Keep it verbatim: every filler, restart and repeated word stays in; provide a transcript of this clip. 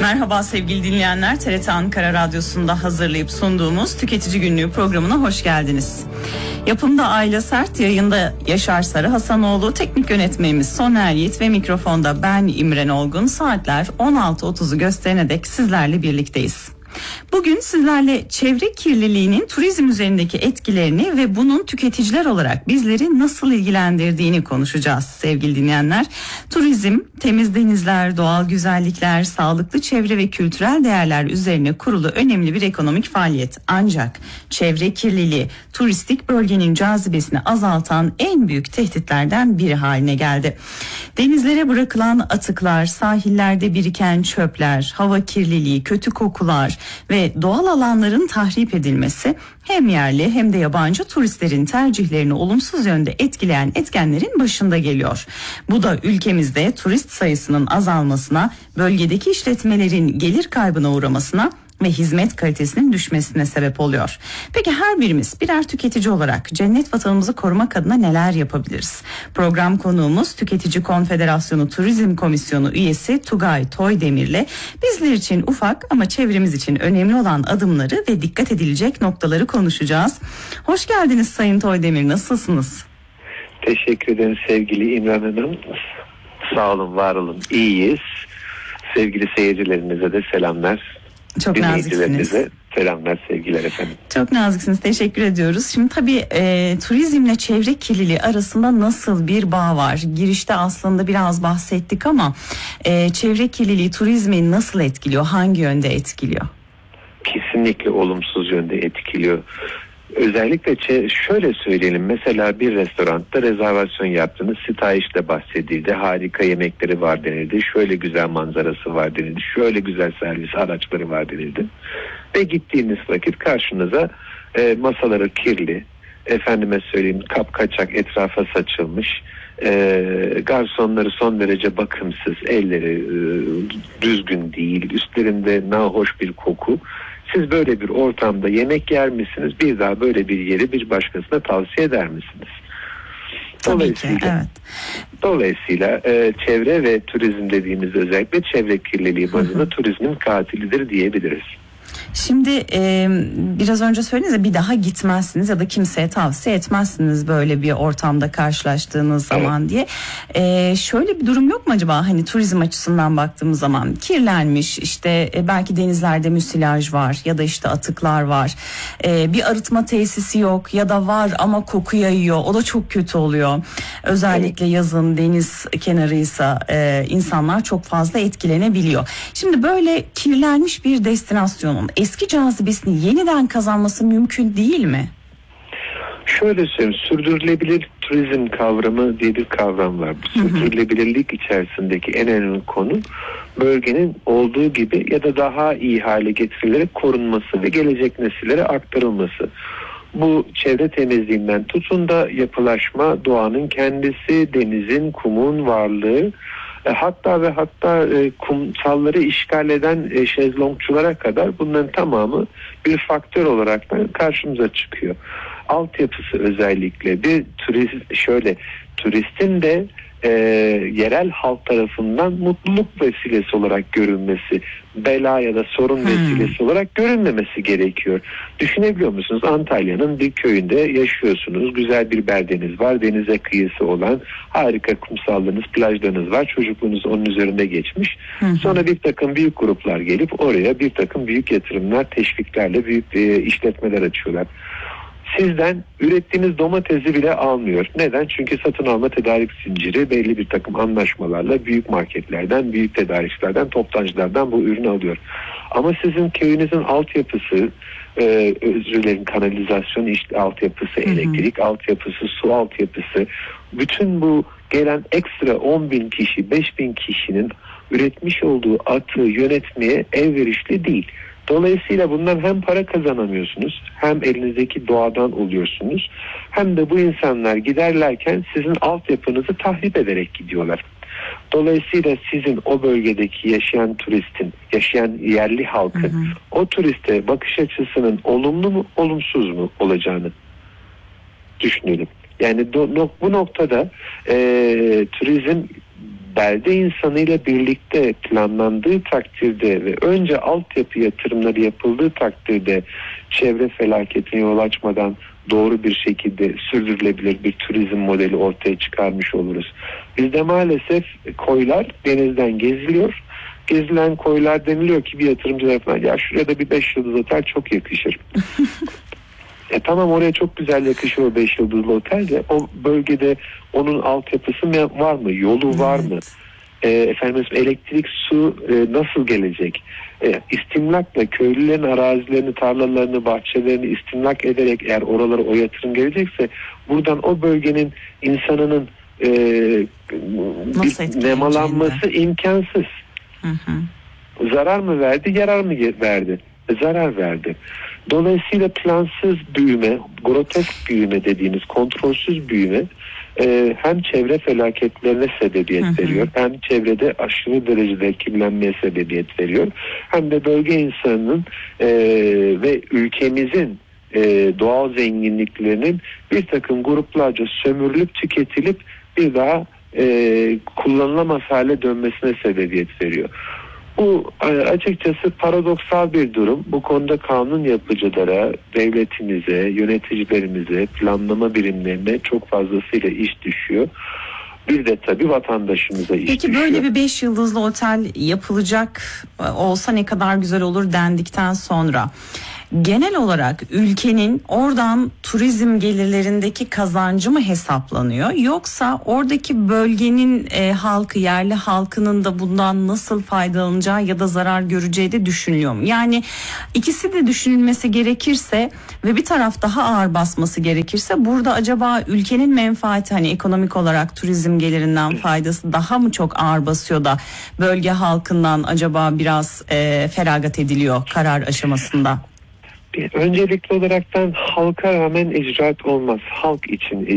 Merhaba sevgili dinleyenler, T R T Ankara Radyosu'nda hazırlayıp sunduğumuz Tüketici Günlüğü programına hoş geldiniz. Yapımda Ayla Sert, yayında Yaşar Sarı Hasanoğlu, teknik yönetmenimiz Soner Yiğit ve mikrofonda ben İmren Olgun. Saatler on altı otuzu gösterene dek sizlerle birlikteyiz. Bugün sizlerle çevre kirliliğinin turizm üzerindeki etkilerini ve bunun tüketiciler olarak bizleri nasıl ilgilendirdiğini konuşacağız sevgili dinleyenler. Turizm, temiz denizler, doğal güzellikler, sağlıklı çevre ve kültürel değerler üzerine kurulu önemli bir ekonomik faaliyet. Ancak çevre kirliliği turistik bölgenin cazibesini azaltan en büyük tehditlerden biri haline geldi. Denizlere bırakılan atıklar, sahillerde biriken çöpler, hava kirliliği, kötü kokular ve doğal alanların tahrip edilmesi hem yerli hem de yabancı turistlerin tercihlerini olumsuz yönde etkileyen etkenlerin başında geliyor. Bu da ülkemizde turist sayısının azalmasına, bölgedeki işletmelerin gelir kaybına uğramasına ve hizmet kalitesinin düşmesine sebep oluyor. Peki her birimiz birer tüketici olarak cennet vatanımızı korumak adına neler yapabiliriz? Program konuğumuz Tüketici Konfederasyonu Turizm Komisyonu üyesi Tugay Toydemir'le bizler için ufak ama çevremiz için önemli olan adımları ve dikkat edilecek noktaları konuşacağız. Hoş geldiniz Sayın Toydemir, nasılsınız? Teşekkür ederim sevgili İmran Hanım. Sağ olun, var olun. İyiyiz. Sevgili seyircilerimize de selamlar. Çok naziksiniz. Selamlar, sevgiler efendim. Çok naziksiniz, teşekkür ediyoruz. Şimdi tabii e, turizmle çevre kirliliği arasında nasıl bir bağ var? Girişte aslında biraz bahsettik ama e, çevre kirliliği turizmi nasıl etkiliyor? Hangi yönde etkiliyor? Kesinlikle olumsuz yönde etkiliyor. Özellikle şöyle söyleyelim, mesela bir restoranda rezervasyon yaptınız, sitayişle bahsedildi, harika yemekleri var denildi, şöyle güzel manzarası var denildi, şöyle güzel servis araçları var denildi ve gittiğiniz vakit karşınıza e, masaları kirli, efendime söyleyeyim kapkaçak etrafa saçılmış, e, garsonları son derece bakımsız, elleri e, düzgün değil, üstlerinde nahoş bir koku. Siz böyle bir ortamda yemek yer misiniz? Bir daha böyle bir yeri bir başkasına tavsiye eder misiniz? Dolayısıyla, ki, evet. dolayısıyla e, çevre ve turizm dediğimiz özellikle çevre kirliliği bazında turizmin katilidir diyebiliriz. Şimdi e, biraz önce söylediniz ya, bir daha gitmezsiniz ya da kimseye tavsiye etmezsiniz böyle bir ortamda karşılaştığınız zaman evet. diye. E, şöyle bir durum yok mu acaba, hani turizm açısından baktığımız zaman kirlenmiş, işte e, belki denizlerde müsilaj var ya da işte atıklar var. E, bir arıtma tesisi yok ya da var ama koku yayıyor, o da çok kötü oluyor. Özellikle evet. yazın deniz kenarıysa e, insanlar çok fazla etkilenebiliyor. Şimdi böyle kirlenmiş bir destinasyonun eski cazibesini yeniden kazanması mümkün değil mi? Şöyle söyleyeyim, sürdürülebilir turizm kavramı diye bir kavram var. Bu sürdürülebilirlik içerisindeki en önemli konu bölgenin olduğu gibi ya da daha iyi hale getirilerek korunması ve gelecek nesillere aktarılması. Bu çevre temizliğinden tutun da yapılaşma, doğanın kendisi, denizin, kumun varlığı, hatta ve hatta e, kumsalları işgal eden e, şezlongçulara kadar bunların tamamı bir faktör olarak da karşımıza çıkıyor. Altyapısı özellikle bir turist, şöyle turistin de e, yerel halk tarafından mutluluk vesilesi olarak görülmesi, bela ya da sorun hmm. vesilesi olarak görülmemesi gerekiyor. Düşünebiliyor musunuz? Antalya'nın bir köyünde yaşıyorsunuz. Güzel bir beldeniz var. Denize kıyısı olan harika kumsallarınız, plajlarınız var. Çocukluğunuz onun üzerinde geçmiş. Hmm. Sonra bir takım büyük gruplar gelip oraya bir takım büyük yatırımlar, teşviklerle büyük e, işletmeler açıyorlar. Sizden ürettiğiniz domatesi bile almıyor. Neden? Çünkü satın alma tedarik zinciri belli bir takım anlaşmalarla büyük marketlerden, büyük tedarikçilerden, toptancılardan bu ürünü alıyor. Ama sizin köyünüzün altyapısı, e, özürlerin kanalizasyon işte altyapısı, hı hı. elektrik altyapısı, su altyapısı, bütün bu gelen ekstra on bin kişi, beş bin kişinin üretmiş olduğu atığı yönetmeye elverişli değil. Dolayısıyla bundan hem para kazanamıyorsunuz, hem elinizdeki doğadan oluyorsunuz, hem de bu insanlar giderlerken sizin altyapınızı tahrip ederek gidiyorlar. Dolayısıyla sizin o bölgedeki yaşayan turistin, yaşayan yerli halkın, hı hı. o turiste bakış açısının olumlu mu, olumsuz mu olacağını düşünelim. Yani do, no, bu noktada e, turizm belde insanıyla birlikte planlandığı takdirde ve önce altyapı yatırımları yapıldığı takdirde çevre felaketine yol açmadan doğru bir şekilde sürdürülebilir bir turizm modeli ortaya çıkarmış oluruz. Bizde maalesef koylar denizden geziliyor. Gezilen koylar deniliyor ki bir yatırımcı tarafından ya şuraya da bir beş yıldız otel çok yakışır. E tamam, oraya çok güzel yakışıyor o beş yıldızlı otel de o bölgede onun altyapısı var mı? Yolu var mı? E, efendim elektrik, su e, nasıl gelecek? E, istimlakla köylülerin arazilerini, tarlalarını, bahçelerini istimlak ederek eğer oralara o yatırım gelecekse buradan o bölgenin insanının e, bir nemalanması imkansız. Hı hı. Zarar mı verdi, yarar mı verdi? Zarar verdi. Dolayısıyla plansız büyüme, grotesk büyüme dediğimiz kontrolsüz büyüme e, hem çevre felaketlerine sebebiyet hı hı. veriyor, hem çevrede aşırı derecede kirlenmeye sebebiyet veriyor, hem de bölge insanının e, ve ülkemizin e, doğal zenginliklerinin bir takım gruplarca sömürülüp tüketilip bir daha e, kullanılamaz hale dönmesine sebebiyet veriyor. Bu açıkçası paradoksal bir durum. Bu konuda kanun yapıcılara, devletimize, yöneticilerimize, planlama birimlerine çok fazlasıyla iş düşüyor. Bir de tabii vatandaşımıza iş Peki düşüyor. Peki böyle bir beş yıldızlı otel yapılacak olsa ne kadar güzel olur dendikten sonra genel olarak ülkenin oradan turizm gelirlerindeki kazancı mı hesaplanıyor, yoksa oradaki bölgenin e, halkı, yerli halkının da bundan nasıl faydalanacağı ya da zarar göreceği de düşünülüyor mu? Yani ikisi de düşünülmesi gerekirse ve bir taraf daha ağır basması gerekirse burada acaba ülkenin menfaati, hani ekonomik olarak turizm gelirinden faydası daha mı çok ağır basıyor da bölge halkından acaba biraz e, feragat ediliyor karar aşamasında? Öncelikli olaraktan halka rağmen icraat olmaz. Halk için